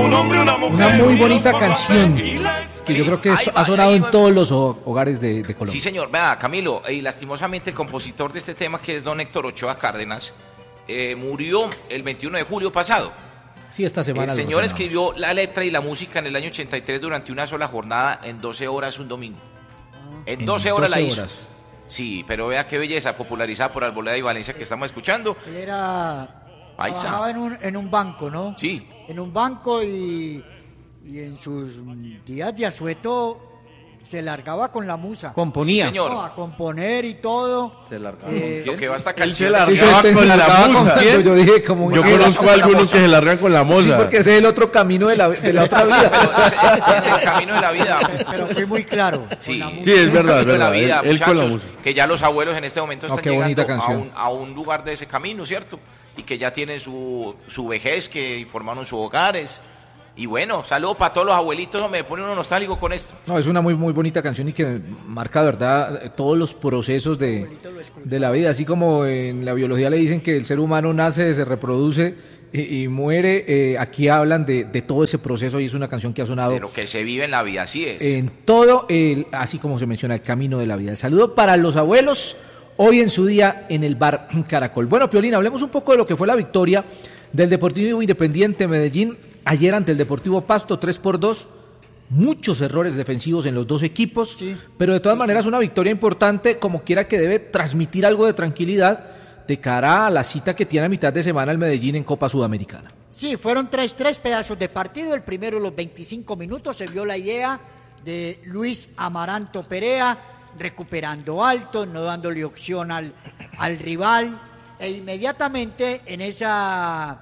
Una muy bonita canción que yo creo que ha sonado en todos los hogares de Colombia. Sí, señor. Vea, Camilo, y lastimosamente el compositor de este tema, que es don Héctor Ochoa Cárdenas, murió el 21 de julio pasado. Sí, esta semana. El señor escribió la letra y la música en el año 83 durante una sola jornada en 12 horas un domingo. En 12 horas la hizo. Sí, pero vea qué belleza, popularizada por Arboleda y Valencia, que estamos escuchando. Él trabajaba en un banco, ¿no? Sí. En un banco y en sus días de asueto se largaba con la musa. Componía. Sí, señor. No, a componer y todo. Se largaba. Lo que va hasta Él se canción. largaba con la musa. Yo dije como Yo conozco a algunos que se largan con la moza. Sí, porque ese es el otro camino de la otra vida. Es el camino de la vida. Pero fui muy claro. Sí, Sí, es verdad, es de la verdad. vida, Él con la muchachos, música. que ya los abuelos en este momento están qué bonita llegando canción. a un lugar de ese camino, ¿cierto? Y que ya tienen su vejez, que formaron sus hogares. Y bueno, saludos para todos los abuelitos, no me pone uno nostálgico con esto. No, es una muy muy bonita canción y que marca, de verdad, todos los procesos de la vida. Así como en la biología le dicen que el ser humano nace, se reproduce y muere, aquí hablan de todo ese proceso y es una canción que ha sonado. De lo que se vive en la vida, así es. En todo, así como se menciona, el camino de la vida. El saludo para los abuelos, hoy en su día en el bar Caracol. Bueno, Piolín, hablemos un poco de lo que fue la victoria del Deportivo Independiente Medellín ayer ante el Deportivo Pasto, 3-2, muchos errores defensivos en los dos equipos, Sí, pero de todas maneras una victoria importante, como quiera, que debe transmitir algo de tranquilidad de cara a la cita que tiene a mitad de semana el Medellín en Copa Sudamericana. Sí, fueron tres pedazos de partido. El primero, los 25 minutos, se vio la idea de Luis Amaranto Perea, recuperando alto, no dándole opción al rival, e inmediatamente en esa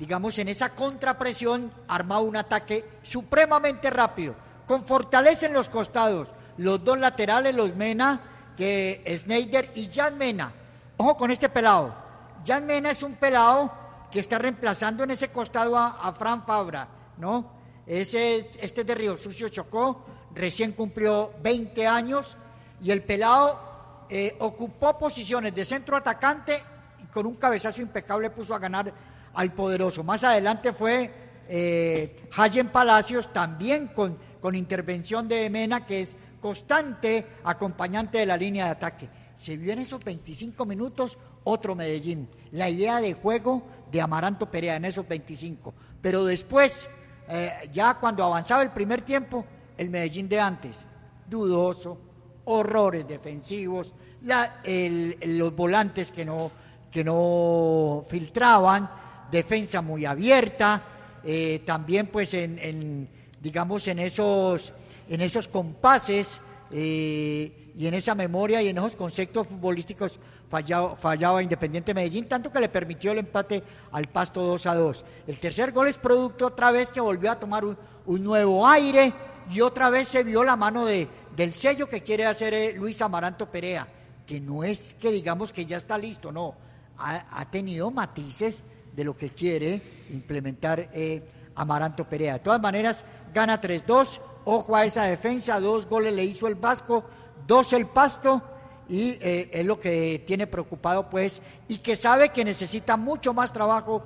contrapresión armaba un ataque supremamente rápido, con fortaleza en los costados, los dos laterales, los Mena, que Schneider y Jan Mena. Ojo con este pelado. Jan Mena es un pelado que está reemplazando en ese costado a Fran Fabra, ¿no? Este es de Río Sucio, Chocó, recién cumplió 20 años y el pelado ocupó posiciones de centro atacante y con un cabezazo impecable puso a ganar al poderoso. Más adelante fue Hayen Palacios, también con intervención de Mena, que es constante acompañante de la línea de ataque. Se vio en esos 25 minutos otro Medellín, la idea de juego de Amaranto Perea en esos 25, pero después, ya cuando avanzaba el primer tiempo, el Medellín de antes, dudoso, horrores defensivos, los volantes que no filtraban, defensa muy abierta, también pues en esos compases y en esa memoria y en esos conceptos futbolísticos fallaba Independiente Medellín, tanto que le permitió el empate al Pasto 2-2. El tercer gol es producto otra vez que volvió a tomar un nuevo aire y otra vez se vio la mano del sello que quiere hacer Luis Amaranto Perea, que no es que digamos que ya está listo, no, ha tenido matices de lo que quiere implementar Amaranto Perea. De todas maneras, gana 3-2, ojo a esa defensa, 2 goles le hizo el Vasco, 2 el Pasto, y es lo que tiene preocupado pues, y que sabe que necesita mucho más trabajo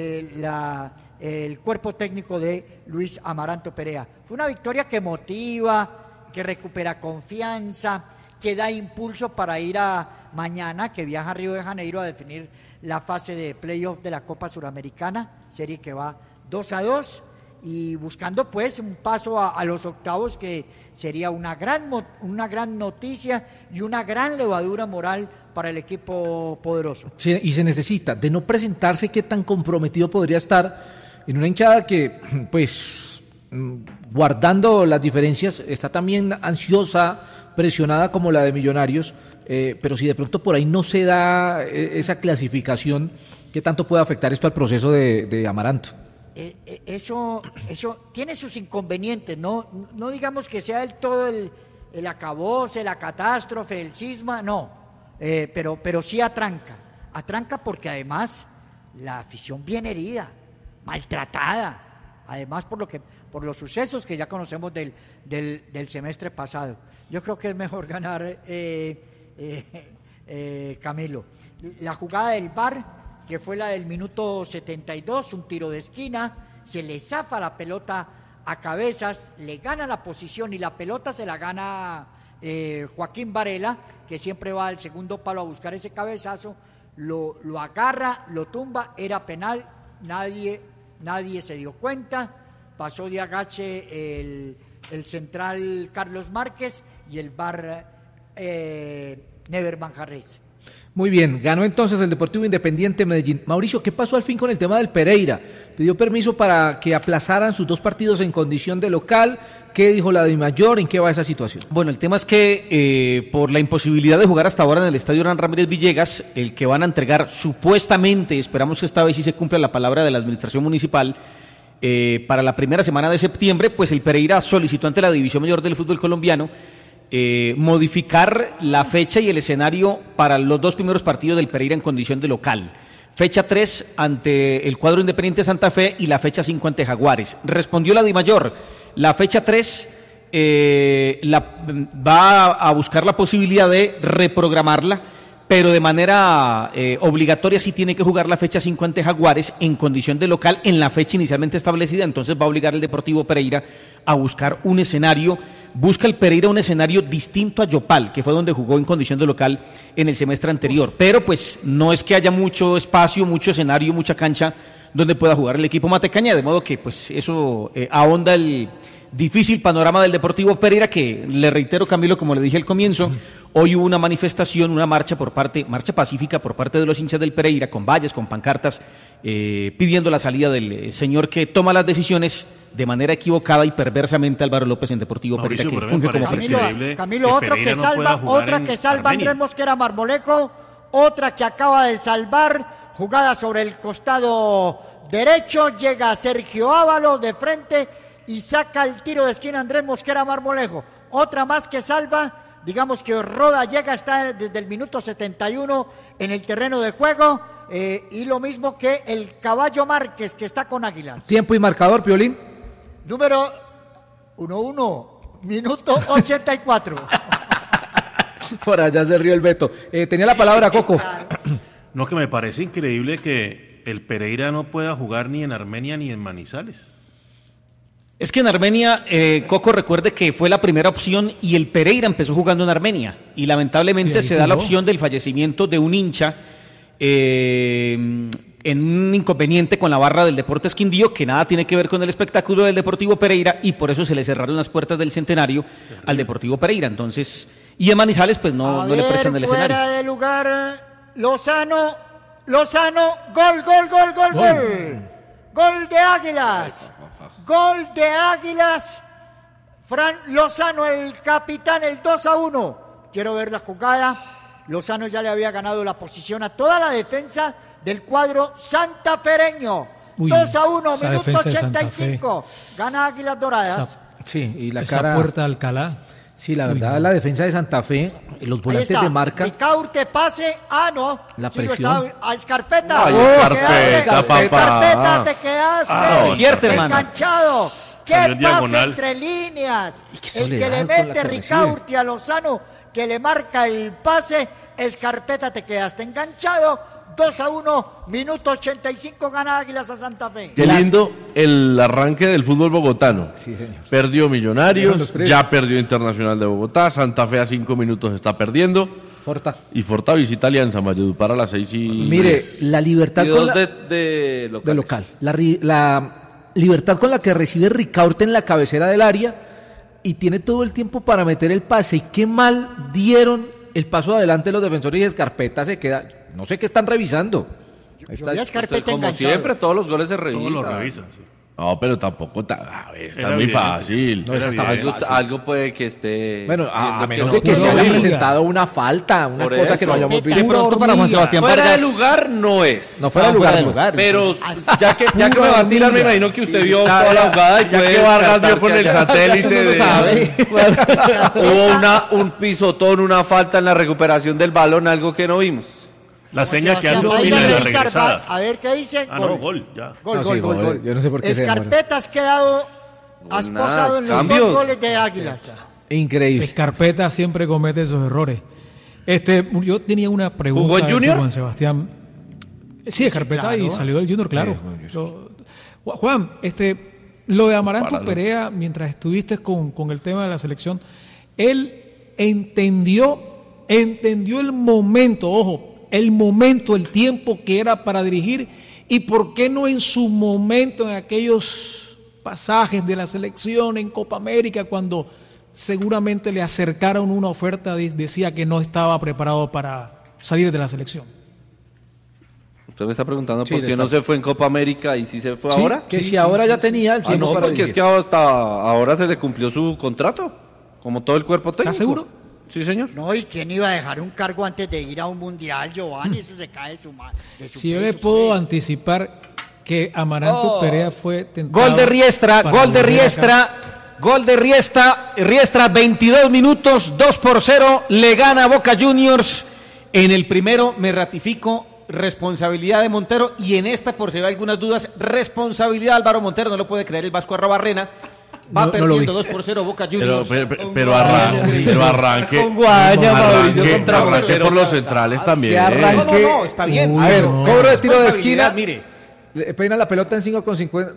el cuerpo técnico de Luis Amaranto Perea. Fue una victoria que motiva, que recupera confianza, que da impulso para ir a mañana, que viaja a Río de Janeiro a definir la fase de playoff de la Copa Suramericana, serie que va 2-2, y buscando pues un paso a los octavos, que sería una gran noticia y una gran levadura moral para el equipo poderoso. Sí, y se necesita, de no presentarse, qué tan comprometido podría estar en una hinchada que, pues, guardando las diferencias, está también ansiosa, presionada como la de Millonarios, pero si de pronto por ahí no se da esa clasificación, ¿qué tanto puede afectar esto al proceso de Amaranto? Eso tiene sus inconvenientes, no digamos que sea del todo el acabose, la catástrofe, el cisma, no, pero sí atranca porque además la afición viene herida, maltratada, además por los sucesos que ya conocemos del semestre pasado. Yo creo que es mejor ganar, Camilo. La jugada del VAR, que fue la del minuto 72, un tiro de esquina, se le zafa la pelota a Cabezas, le gana la posición y la pelota se la gana Joaquín Varela, que siempre va al segundo palo a buscar ese cabezazo, lo agarra, lo tumba, era penal, nadie se dio cuenta, pasó de agache el central Carlos Márquez y el VAR Never Manjarres. Muy bien, ganó entonces el Deportivo Independiente Medellín. Mauricio, ¿qué pasó al fin con el tema del Pereira? ¿Pidió permiso para que aplazaran sus 2 partidos en condición de local? ¿Qué dijo la DIMAYOR? ¿En qué va esa situación? Bueno, el tema es que por la imposibilidad de jugar hasta ahora en el Estadio Hernán Ramírez Villegas, el que van a entregar supuestamente, esperamos que esta vez sí se cumpla la palabra de la administración municipal, para la primera semana de septiembre, pues el Pereira solicitó ante la División Mayor del Fútbol Colombiano modificar la fecha y el escenario para los 2 primeros partidos del Pereira en condición de local. Fecha 3 ante el cuadro Independiente Santa Fe y la fecha 5 ante Jaguares. Respondió la DIMAYOR, la fecha 3 va a buscar la posibilidad de reprogramarla, pero de manera obligatoria sí tiene que jugar la fecha 5 ante Jaguares en condición de local en la fecha inicialmente establecida. Entonces va a obligar el Deportivo Pereira a buscar un escenario. Busca el Pereira un escenario distinto a Yopal, que fue donde jugó en condición de local en el semestre anterior, pero pues no es que haya mucho espacio, mucho escenario, mucha cancha donde pueda jugar el equipo matecaña, de modo que pues eso ahonda el difícil panorama del Deportivo Pereira, que le reitero, Camilo, como le dije al comienzo, hoy hubo una manifestación, una marcha pacífica por parte de los hinchas del Pereira, con vallas, con pancartas, pidiendo la salida del señor que toma las decisiones de manera equivocada y perversamente, Álvaro López, en Deportivo Pereira, que funge como presidente. Camilo, otra que salva Andrés Mosquera Marmolejo, otra que acaba de salvar, jugada sobre el costado derecho, llega Sergio Ávalo de frente y saca el tiro de esquina Andrés Mosquera Marmolejo. Otra más que salva, digamos que Roda llega, está desde el minuto 71 en el terreno de juego, y lo mismo que el Caballo Márquez, que está con Águilas. Tiempo y marcador, Piolín. Número 1-1, minuto 84. Por allá se rió el Beto. Tenía la palabra Coco. Claro. No, que me parece increíble que el Pereira no pueda jugar ni en Armenia ni en Manizales. Es que en Armenia, Coco, recuerde que fue la primera opción y el Pereira empezó jugando en Armenia y lamentablemente se da la opción del fallecimiento de un hincha en un inconveniente con la barra del Deportes Quindío, que nada tiene que ver con el espectáculo del Deportivo Pereira, y por eso se le cerraron las puertas del centenario al Deportivo Pereira. Entonces, y en Manizales pues no le prestan el escenario. Fuera de lugar, Lozano, gol. Gol de Águilas. Gol de Águilas. Fran Lozano, el capitán, el 2-1. Quiero ver la jugada. Lozano ya le había ganado la posición a toda la defensa del cuadro santafereño. 2-1, minuto 85. Gana Águilas Doradas. Sí, y la esa cara. Puerta de Alcalá. Sí, la verdad, la defensa de Santa Fe, los volantes de marca. Ricaurte pase. No. La Sí, presión. a Escarpeta. Ay, Escarpeta, papá. Escarpeta, te quedaste. hermano. Enganchado. ¿Qué Salió pase diagonal. entre líneas? Y qué El que soledad le con la mete que Ricaurte a Lozano, que le marca el pase. Escarpeta, te quedaste enganchado. 2-1, minuto 85, gana Águilas a Santa Fe. Qué lindo el arranque del fútbol bogotano. Sí, señor. Perdió Fueron Millonarios, los tres. ya perdió Internacional de Bogotá, Santa Fe a 5 minutos está perdiendo. Forta. Y Forta visita Alianza Valledupar a las 6:10. Mire, la libertad Y con dos la, de locales. de local. La libertad con la que recibe Ricaurte en la cabecera del área y tiene todo el tiempo para meter el pase. Y qué mal dieron el paso adelante los defensores y Escarpeta se queda. No sé qué están revisando. Ahí Yo vi a Usted, Escarpeta como enganchado. siempre, todos los goles se revisan. Todos lo revisan. Sí. No, pero tampoco está Era muy evidente. fácil. No, esa está muy Algo, fácil. algo puede que esté. Bueno, a viendo menos no de que pudo se haya ir. presentado una falta, una Por cosa eso. que no hayamos visto. De pronto para Juan Sebastián Fuera de Vargas. lugar no es. No fuera de lugar, de no. lugar. Pero ya que me va a tirar, me imagino que usted vio toda la jugada y Ya puede que Vargas descartar vio con que el haya- satélite Uno de... sabe. Hubo un pisotón, una falta en la recuperación del balón, algo que no vimos. La seña que Sebastián, ando vaya y la a de la revisar, regresada. A ver qué dice. No, gol, ya. Gol, No, gol, sí, gol, gol. gol. Yo no sé por qué se demora. Escarpeta has quedado, has Nada, posado en los cambios. 2 goles de Águilas. Increíble. Escarpeta siempre comete esos errores. Yo tenía una pregunta. ¿Jugó en a ver si Junior? Juan Sebastián. Sí, Escarpeta claro. y salió del Junior, claro. Sí, Yo- Juan, lo de Amaranto Perea, mientras estuviste con el tema de la selección, él entendió el momento, ojo, el tiempo que era para dirigir, y por qué no en su momento, en aquellos pasajes de la selección en Copa América, cuando seguramente le acercaron una oferta, decía que no estaba preparado para salir de la selección. Usted me está preguntando por qué no se fue en Copa América y si se fue Sí, ahora. que si ahora ya tenía el tiempo para porque dirigir. es que hasta ahora se le cumplió su contrato, como todo el cuerpo técnico. ¿Estás seguro? Sí, señor. No, ¿y quién iba a dejar un cargo antes de ir a un mundial, Giovanni? Eso se cae de su Si yo le puedo anticipar que Amaranto Perea fue tentado. Gol de Riestra, Riestra, 22 minutos, 2-0, le gana a Boca Juniors. En el primero me ratifico, responsabilidad de Montero, y en esta, por si hay algunas dudas, responsabilidad de Álvaro Montero, no lo puede creer el Vasco Arrobarrena. Va perdiendo 2-0 Boca Juniors. Pero arranque. Con Guaña, Mauricio, contra arranque Montero. por los centrales también. Que arranque. No, está bien. A ver, cobro de tiro de esquina. Mire. Le peina la pelota en 5,50.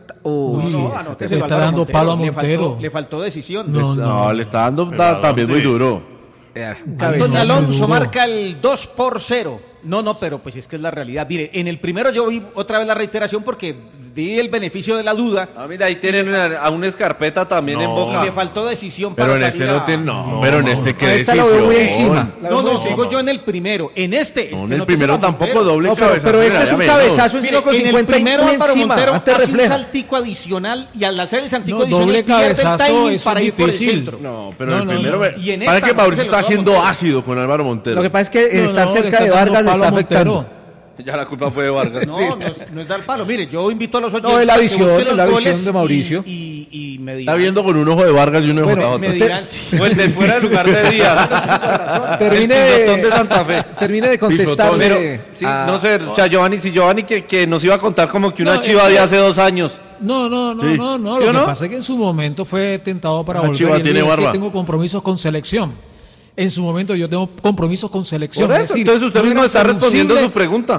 Le está dando palo a Montero. Le faltó decisión. No, le está dando también muy duro. Antonio Alonso marca el 2-0. No, pero pues es que es la realidad. Mire, en el primero yo vi otra vez la reiteración porque di el beneficio de la duda. Mira, ahí tienen a una Escarpeta también en Boca. Y le faltó decisión Pero para en este no tiene. Pero en este qué Esta decisión. lo veo muy encima. Digo yo en el primero. En este. No, en el primero tampoco doble No, cabezazo. pero este es un menos. cabezazo en Mire, 5,50 en el primero muy Álvaro encima. Montero Antes hace un refleja. saltico adicional y al hacer el saltico No, adicional doble pierde el cabezazo timing es para ir por el difícil. centro. No, pero el primero. Y en Para esta que no Mauricio se lo está toma haciendo Montero. ácido con Álvaro Montero. Lo que pasa es que estar le cerca está de dando Vargas le palo está a Montero. afectando. Ya la culpa fue de Vargas. No es dar palo. Mire, yo invito a los oyentes No, es la a que visión, busquen los es la visión goles de Mauricio. Y me Está dirán. viendo con un ojo de Vargas y un ojo de Bueno, Me JJ. dirán si- O el de fuera del lugar de Díaz. Termine El pisotón de Santa Fe. Termine de contestarle. Pero, sí, no sé, o sea, Giovanni que nos iba a contar como que una No, chiva es de que- hace 2 años. No. ¿Sí Lo o que no? pasa es que en su momento fue tentado para La volver. Chiva Y él tiene dijo, "Es que barba". tengo compromisos con selección. En su momento yo tengo compromisos con selección. Por Es eso, decir, entonces usted no mismo era está respondiendo seducible, su pregunta.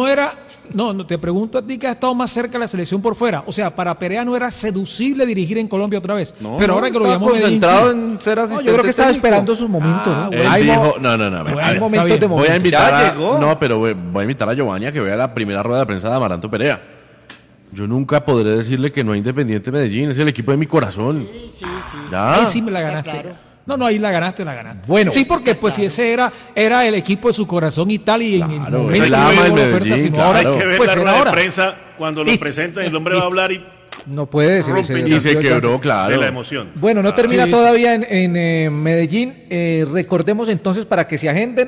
No, te pregunto a ti que has estado más cerca de la selección por fuera. O sea, para Perea no era seducible dirigir en Colombia otra vez. Pero ahora que lo está llamó Medellín, concentrado sí. en ser No, asistente yo creo que estaba técnico. esperando su momento, ¿no? bueno. Hay Él mo- dijo, no. hay está momentos bien. de Voy a momento. invitar Ya llegó. No, pero voy a invitar a Giovanni a que vea la primera rueda de prensa de Amaranto Perea. Yo nunca podré decirle que no hay Independiente Medellín, es el equipo de mi corazón. Sí. Ya. Ahí sí me la Está ganaste. claro. No, ahí la ganaste. Bueno. Sí, porque pues si ese era el equipo de su corazón y tal, y en el Claro, momento es la ama que del hubo la oferta, Medellín, sino ahora, claro. Hay que ver pues la era rueda de ahora. prensa cuando lo Listo. presentan, el hombre va a hablar y No puede, Rompe se y Y se rompió el quebró, llanto. claro. de la emoción. Bueno, no termina Sí, todavía en Medellín. Recordemos entonces para que se agenden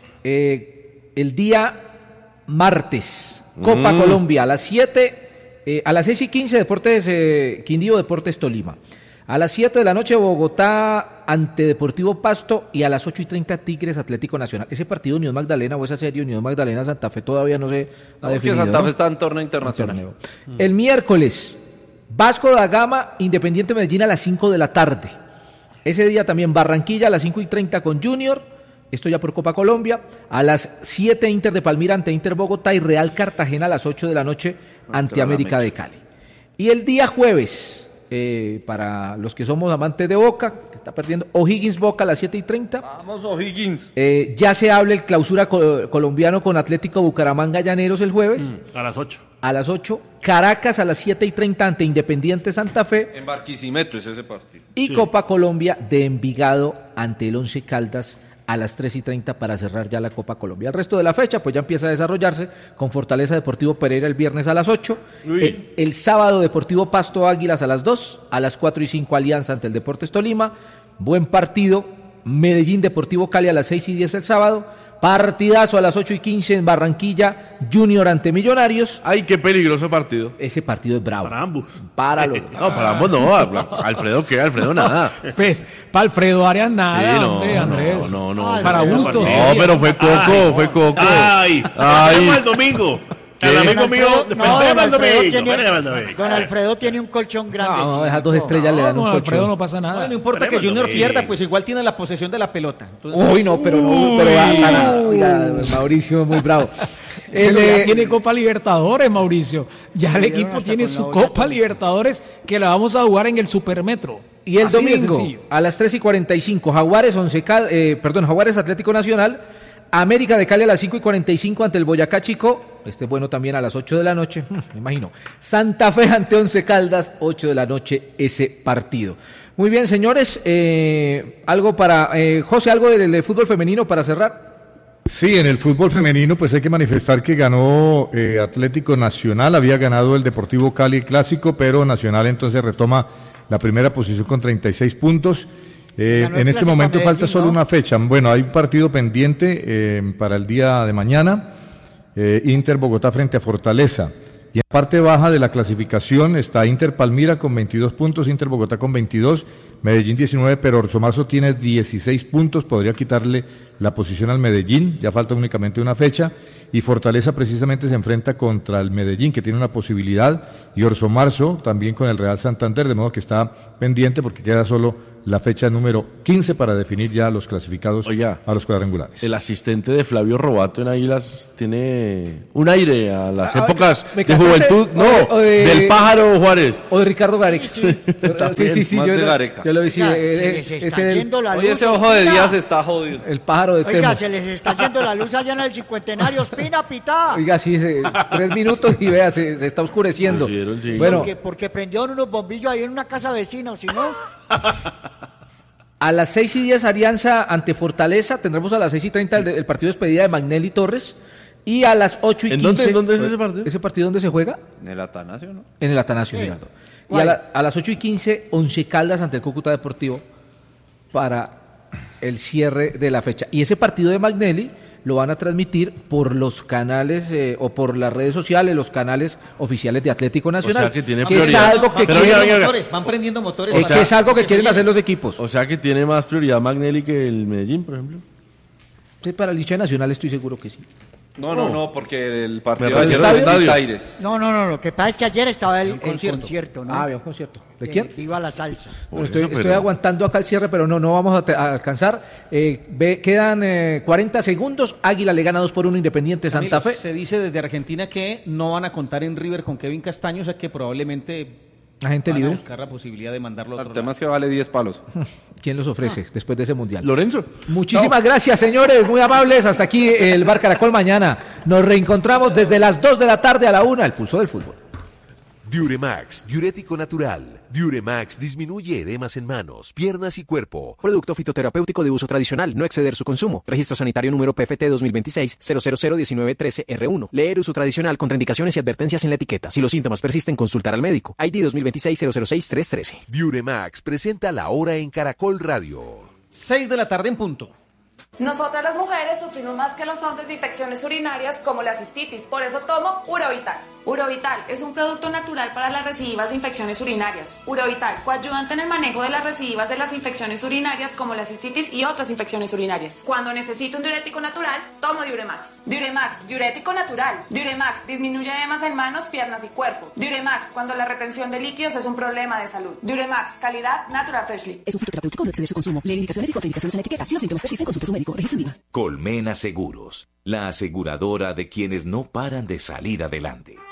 el día martes, Copa Colombia, a las 7, a las 6:15 Deportes Quindío, Deportes Tolima. A las 7 de la noche Bogotá ante Deportivo Pasto y a las 8:30 Tigres Atlético Nacional. Ese partido Unión Magdalena o esa serie Unión Magdalena Santa Fe todavía no se ha Porque definido. Santa Fe ¿no? está en torneo internacional. Torneo. El miércoles, Vasco da Gama, Independiente Medellín a las 5 de la tarde. Ese día también Barranquilla a las 5:30 con Junior, esto ya por Copa Colombia. A las 7 Inter de Palmira ante Inter Bogotá y Real Cartagena a las 8 de la noche ante América de Cali. Y el día jueves, para los que somos amantes de Boca, que está perdiendo, O'Higgins Boca a las 7:30. Vamos, O'Higgins. Ya se habla el clausura colombiano con Atlético Bucaramanga Llaneros el jueves. A las 8. A las 8, Caracas a las 7:30 ante Independiente Santa Fe En Barquisimeto es ese partido. y Copa Colombia de Envigado ante el Once Caldas a las 3:30 para cerrar ya la Copa Colombia. El resto de la fecha pues ya empieza a desarrollarse con Fortaleza Deportivo Pereira el viernes a las 8, el sábado Deportivo Pasto Águilas a las 2, a las 4:05 Alianza ante el Deportes Tolima, buen partido, Medellín Deportivo Cali a las 6:10 el sábado, partidazo a las 8:15 en Barranquilla, Junior ante Millonarios. Ay, qué peligroso partido. Ese partido es bravo. Para ambos. Para los No, para ambos no. Alfredo, ¿qué? Alfredo, nada. Pues, para Alfredo Arias nada, Sí, no, hombre, Andrés. no. Para Alfredo, gusto, No, sí. pero fue Coco. ¡Ay! ¡Vamos el domingo! El amigo mío, Don Alfredo tiene un colchón grande. No, esas dos estrellas le dan No, un Alfredo colchón. no pasa nada. No importa Ponemos que Junior domingo. pierda, pues igual tiene la posesión de la pelota. Entonces, Uy, no, pero Mauricio es muy bravo. Pero ya tiene Copa Libertadores, Mauricio. Ya el equipo tiene su Copa Libertadores que la vamos a jugar en el Supermetro. Y el domingo, a las 3:45, Jaguares Atlético Nacional, América de Cali a las 5:45 ante el Boyacá Chico, bueno también a las 8 de la noche, me imagino. Santa Fe ante Once Caldas, 8 de la noche ese partido. Muy bien, señores, algo para José, algo de fútbol femenino para cerrar. Sí, en el fútbol femenino pues hay que manifestar que ganó Atlético Nacional, había ganado el Deportivo Cali Clásico, pero Nacional entonces retoma la primera posición con 36 puntos. En este momento Medellín, falta solo una fecha. Bueno, hay un partido pendiente para el día de mañana, Inter Bogotá frente a Fortaleza. Y en parte baja de la clasificación está Inter Palmira con 22 puntos, Inter Bogotá con 22, Medellín 19, pero Orso Marzo tiene 16 puntos, podría quitarle la posición al Medellín, ya falta únicamente una fecha, y Fortaleza precisamente se enfrenta contra el Medellín, que tiene una posibilidad, y Orso Marzo también con el Real Santander, de modo que está pendiente porque queda solo la fecha número 15 para definir ya los clasificados a los cuadrangulares. El asistente de Flavio Robato en Águilas tiene un aire a las épocas de juventud, del Pájaro Juárez. O de Ricardo Gareca. Sí, de Gareca. Yo lo vi, ese ojo de Díaz está jodido. El Pájaro de Oiga, se les está yendo la luz allá en el cincuentenario, Espina, pitá. Oiga, sí, 3 minutos y vea, se está oscureciendo. Bueno, porque prendieron unos bombillos ahí en una casa vecina, o si no... A las 6:10 Alianza ante Fortaleza, tendremos a las 6:30 el partido de despedida de Magnelli Torres, y a las 8:15... ¿En dónde es ese partido? ¿Ese partido dónde se juega? En el Atanasio, ¿no? En el Atanasio, Girardot. Y a las 8:15 Once Caldas ante el Cúcuta Deportivo para el cierre de la fecha. Y ese partido de Magnelli lo van a transmitir por los canales o por las redes sociales, los canales oficiales de Atlético Nacional. O sea que tiene prioridad. Es algo que van prendiendo motores. O sea, que es algo que quieren hacer los equipos. O sea que tiene más prioridad Magnelli que el Medellín, por ejemplo. Sí, para el hincha de Nacional estoy seguro que sí. No, porque el partido de Aires. No, lo que pasa es que ayer estaba el concierto, ¿no? Había un concierto. ¿De quién? Viva la salsa. Bueno, estoy aguantando acá el cierre, pero no vamos a alcanzar. Quedan 40 segundos. Águila le gana 2-1 Independiente Santa Fe. Se dice desde Argentina que no van a contar en River con Kevin Castaño, o sea que probablemente agente libre. A buscar la posibilidad de mandarlo a otro El tema lado. es que vale 10 palos. ¿Quién los ofrece después de ese mundial? Lorenzo. Muchísimas gracias, señores, muy amables. Hasta aquí el Bar Caracol. Mañana nos reencontramos desde las 2 de la tarde a la 1, el pulso del fútbol. Diuremax, diurético natural. Diuremax disminuye edemas en manos, piernas y cuerpo. Producto fitoterapéutico de uso tradicional, no exceder su consumo. Registro sanitario número PFT 2026-0001913R1. Leer uso tradicional, contraindicaciones y advertencias en la etiqueta. Si los síntomas persisten, consultar al médico. ID 2026-006-313. Diuremax presenta La Hora en Caracol Radio. 6 de la tarde en punto. Nosotras las mujeres sufrimos más que los hombres de infecciones urinarias como la cistitis, por eso tomo Urovital. Urovital es un producto natural para las recidivas de infecciones urinarias. Urovital, coadyuvante en el manejo de las recidivas de las infecciones urinarias como la cistitis y otras infecciones urinarias. Cuando necesito un diurético natural, tomo Diuremax. Diuremax, diurético natural. Diuremax disminuye edemas en manos, piernas y cuerpo. Diuremax, cuando la retención de líquidos es un problema de salud. Diuremax, calidad Natural Freshly. Es un fitoterapéutico, no exceder su consumo. Leer indicaciones y contraindicaciones en la etiqueta. Si los síntomas persisten, consulte a su médico. Registro INVIMA. Colmena Seguros, la aseguradora de quienes no paran de salir adelante.